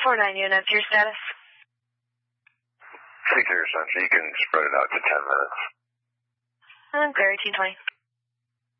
49 units, your status? 6 Central, you can spread it out to 10 minutes. Clear, 1820.